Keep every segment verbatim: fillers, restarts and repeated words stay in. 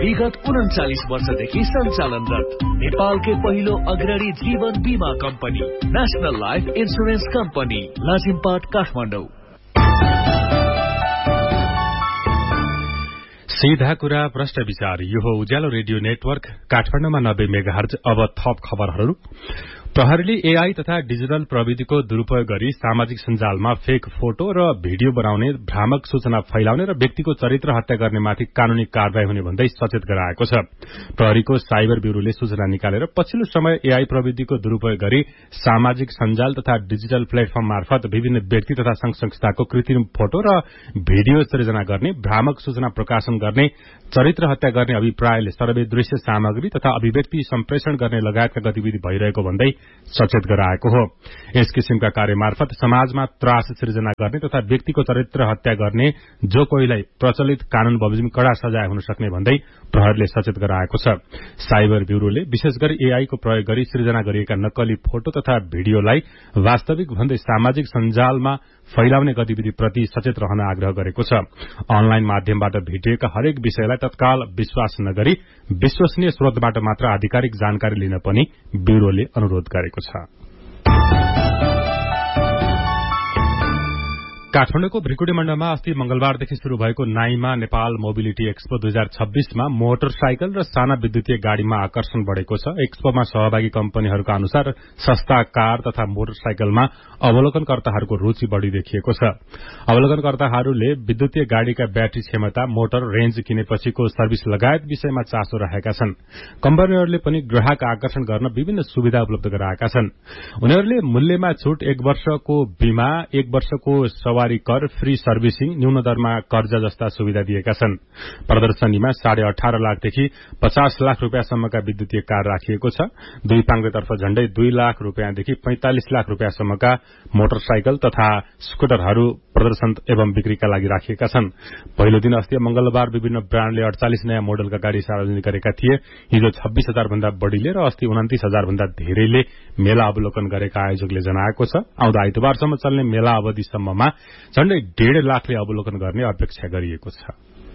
विगत उन्चालिस वर्षदेखि सञ्चालनरत नेपालकै पहिलो अग्रणी जीवन बीमा company national life insurance company Lazimpat Kathmandu. सीधा कुरा प्रश्न विचार। यो हो उज्यालो रेडियो नेटवर्क काठमाडौँमा नब्बे मेगाहर्ज। अब थप खबरहरू। प्रहरीले एआई तथा डिजिटल प्रविधिको दुरूपयोग गरी सामाजिक सञ्जालमा फेक फोटो र भिडियो बनाउने, भ्रामक सूचना फैलाउने र व्यक्तिको चरित्र हत्या गर्नेमाथि कानूनी कारवाही हुने भन्दै सचेत गराएको छ। प्रहरीको साइबर ब्यूरोले सूचना निकालेर पछिल्लो समय एआई प्रविधिको दुरूपयोग गरी सामाजिक सञ्जाल तथा डिजिटल प्लेटफर्म मार्फत विभिन्न व्यक्ति तथा संघ संस्थाको कृत्रिम फोटो र भिडियो सृजना गर्ने, भ्रामक सूचना प्रकाशन गर्ने, चरित्र हत्या गर्ने अभिप्रायले सर्वे दृश्य सामग्री तथा अभिव्यक्ति सम्प्रेषण गर्ने लगायतका गतिविधि भइरहेको भन्दै सचेत गराएको हो। यस किसिमका कार्य मार्फत समाजमा त्रास सृजना गर्ने तथा व्यक्तिको चरित्र हत्या गर्ने जो कोहीलाई प्रचलित कानून बमोजिम कड़ा सजाय हुन सक्ने भन्दै प्रहरीले सचेत गराएको छ। साइबर ब्यूरोले विशेष गरी एआई को प्रयोग गरी सृजना गरिएका नक्कली फोटो तथा भिडियोलाई वास्तविक भन्दै सामाजिक सञ्जालमा फैलाउने गतिविधि प्रति सचेत रहन आग्रह गरेको छ। अनलाइन माध्यमबाट भेटिएका हरेक विषयलाई तत्काल विश्वास नगरी विश्वसनीय स्रोतबाट मात्र आधिकारिक जानकारी लिन पनि ब्यूरोले अनुरोध गरेको छ। काठमाडौँको भ्रिकुटी मण्डलमा अस्ति मंगलबारदेखि शुरू भएको नाइमा नेपाल मोबिलिटी एक्सपो दुई हजार छब्बीसमा मोटरसाइकल र साना विद्युतीय गाड़ीमा आकर्षण बढ़ेको छ। एक्सपोमा सहभागी कम्पनीहरूका अनुसार सस्ता कार तथा मोटरसाइकलमा अवलोकनकर्ताहरूको रुचि बढ़ी देखिएको छ। अवलोकनकर्ताहरूले विद्युतीय गाड़ीका ब्याट्री क्षमता, मोटर रेन्ज किनेपछिको सर्भिस लगायत विषयमा चासो राखेका छन्। कम्पनीहरूले पनि ग्राहक आकर्षण गर्न विभिन्न सुविधा उपलब्ध गराएका छन्। उनीहरूले मूल्यमा छूट, एक वर्षको बीमा, एक वर्षको सवारी कर, फ्री सर्भिसिङ, न्यून दरमा कर्जा जस्ता सुविधा दिएका छन्। प्रदर्शनीमा साढे अठार लाखदेखि पचास लाख रूपियाँसम्मका विद्युतीय कार राखिएको छ। दुई पाङ्ग्रेतर्फ झण्डै दुई लाख रूपियाँदेखि पैंतालिस लाख रूपियाँसम्मका मोटरसाइकल तथा स्कुटरहरू प्रदर्शन एवं बिक्रीका लागि राखिएका छन्। पहिलो दिन अस्ति मंगलबार विभिन्न ब्राण्डले अड़चालिस नयाँ मोडलका गाड़ी सार्वजनिक गरेका थिए। हिजो छब्बीस हजार भन्दा बढ़ीले र अस्ति उन्तिस हजार भन्दा धेरैले मेला अवलोकन गरेका आयोजकले जनाएको छ। आउँदो आइतबारसम्म चल्ने मेला अवधिसम्ममा झण्डै डेढ़ लाखले अवलोकन गर्ने अपेक्षा गरिएको छ।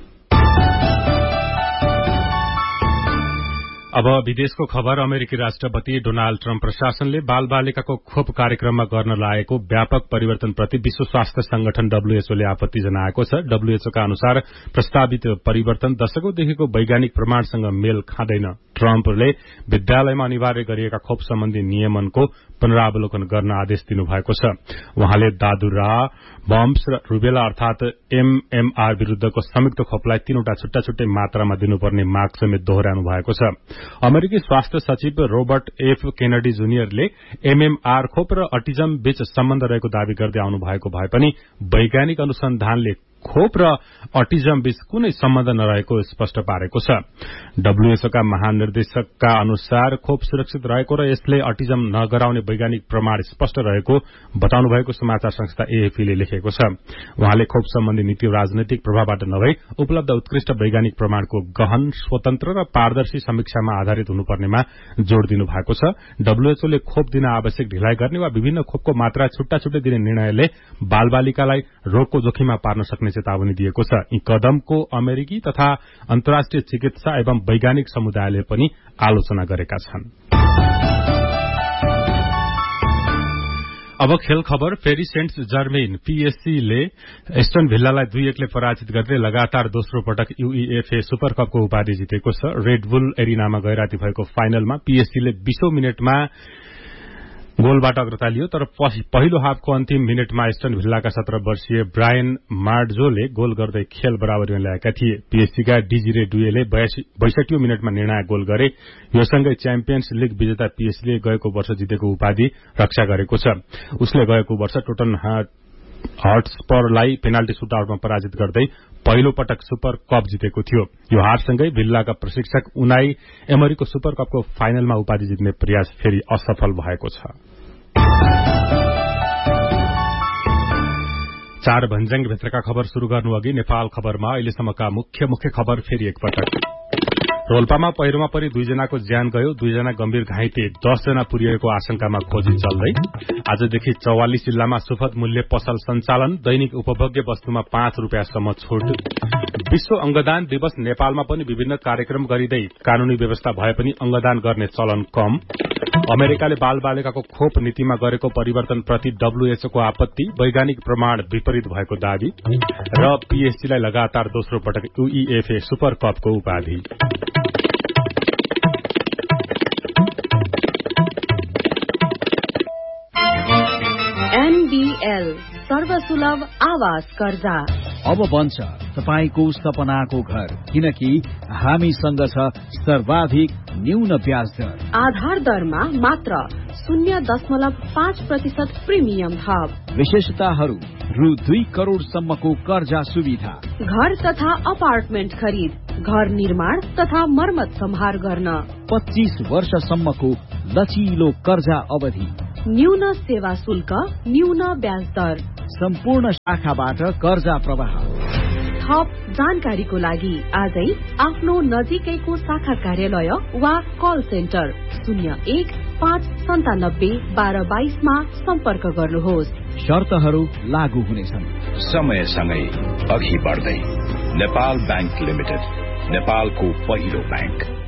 अब विदेशको खबर। अमेरिकी राष्ट्रपति डोनाल्ड ट्रम्प प्रशासनले बाल बालिकाको खोप कार्यक्रममा गर्न लागेको व्यापक परिवर्तनप्रति विश्व स्वास्थ्य संगठन डब्ल्यूएचओले आपत्ति जनाएको छ। डब्ल्यूएचओका अनुसार प्रस्तावित परिवर्तन दशकौंदेखिको वैज्ञानिक प्रमाणसँग मेल खाँदैन। ट्रम्पले विद्यालयमा अनिवार्य गरिएका खोप सम्बन्धी नियमनको पुनरावलोकन गर्न आदेश दिनुभएको छ। उहाँले दादुरा, बम्प्स र रुबेला अर्थात एमएमआर विरूद्धको संयुक्त खोपलाई तीनवटा छुट्टा छुट्टै मात्रामा दिनुपर्ने माग समेत दोहोर्याउनु भएको छ। अमेरिकी स्वास्थ्य सचिव रोबर्ट एफ केनेडी जुनियरले एमएमआर खोप र अटिजम बीच सम्बन्ध रहेको दावी गर्दै आउनु भएको भए पनि वैज्ञानिक अनुसन्धानले खोप र अटिजम बीच कुनै सम्बन्ध नरहेको स्पष्ट पारेको छ। डब्ल्यूएचओका महानिर्देशकका अनुसार खोप सुरक्षित रहेको र यसले अटिजम नगराउने वैज्ञानिक प्रमाण स्पष्ट रहेको बताउनु भएको समाचार संस्था एएफपीले लेखेको छ। उहाँले खोप सम्बन्धी नीति राजनैतिक प्रभावबाट नभई उपलब्ध उत्कृष्ट वैज्ञानिक प्रमाणको गहन, स्वतन्त्र र पारदर्शी समीक्षामा आधारित हुनुपर्नेमा जोड़ दिनु भएको छ। डब्ल्यूएचओले खोप दिन आवश्यक ढिलाइ गर्ने वा विभिन्न खोपको मात्रा छुट्टा छुट्टै दिने निर्णयले बालबालिकालाई रोगको जोखिममा पार्न सक्ने चेतावनी दिएको छ। यी कदमको अमेरिकी तथा अन्तर्राष्ट्रिय चिकित्सा एवं वैज्ञानिक समुदायले पनि आलोचना गरेका छन्। अब खेल खबर। फेरि सेन्ट जर्मेन पीएससीले एस्टन भिल्लालाई दुई एकले पराजित गर्दै लगातार दोस्रो पटक यूईएफए सुपर कपको उपाधि जितेको छ। रेडबुल एरिनामा गैराती भएको फाइनलमा पीएससीले बीसौं मिनटमा गोलबाट अग्रता लियो, तर पहिलो हाफको अन्तिम मिनटमा एस्टन भिल्लाका सत्र वर्षीय ब्रायन मार्जोले गोल गर्दै खेल बराबरीमा ल्याएका थिए। पीएससीका डिजिरे डुएले बैसठीौं मिनटमा निर्णायक गोल गरे। यो सँगै च्याम्पियन्स लीग विजेता पीएससीले गएको वर्ष जितेको उपाधि रक्षा गरेको छ। उसले गएको वर्ष टोटन हटस्परलाई पेनाल्टी सुटआउटमा पराजित गर्दै पहिलो पटक सुपर कप जितेको थियो। यो हारसँगै भिल्लाका प्रशिक्षक उनाई एमरीको सुपर कपको फाइनलमा उपाधि जित्ने प्रयास फेरि असफल भएको छ। चार भन्ज्याङ भित्रका खबर शुरू गर्नु अघि नेपाल खबरमा अहिलेसम्मका मुख्य मुख्य खबर फेरि एकपटक। रोल्पामा पहिरोमा परि दुईजनाको ज्यान गयो, दुईजना गम्भीर घाइते, दसजना पुरिएको आशंकामा खोजी चल्दै। आजदेखि चौवालिस जिल्लामा सुपथ मूल्य पसल सञ्चालन, दैनिक उपभोग्य वस्तुमा पाँच रूपियाँसम्म छुट। विश्व अंगदान दिवस नेपालमा पनि विभिन्न कार्यक्रम गरिँदै कानूनी व्यवस्था भए पनि अंगदान गर्ने चलन कम। अमेरिकाले बाल बालिकाको खोप नीतिमा गरेको परिवर्तनप्रति डब्ल्यूएचओ को आपत्ति, वैज्ञानिक प्रमाण विपरीत भएको दावी। र पीएसजीलाई लगातार दोस्रो पटक यूईएफए सुपर कपको उपाधि। एनबीएल सर्वसुलभ आवास कर्जा अब बन्छ तपाईको सपनाको घर, किनकि हामीसँग छ सर्वाधिक न्यून ब्याज दर। आधार दरमा मात्र शून्य दशमलव पाँच प्रतिशत प्रिमियम थप। विशेषताहरू रु दुई करोड़सम्मको कर्जा सुविधा, घर तथा अपार्टमेन्ट खरिद, घर निर्माण तथा मर्मत सम्हार गर्न, पच्चीस वर्षसम्मको लचिलो कर्जा अवधि, न्यून सेवा शुल्क, न्यून ब्याज दर, सम्पूर्ण शाखाबाट कर्जा प्रवाह। थप जानकारीको लागि आजै आफ्नो नजिकैको शाखा कार्यालय वा कल सेन्टर शून्य एक पाँच सन्तानब्बे बाह्र बाइसमा सम्पर्क गर्नुहोस्। शर्तहरू लागू हुनेछन्। समयसँगै अघि बढ्दै नेपाल बैंक लिमिटेड, नेपालको पहिलो बैंक।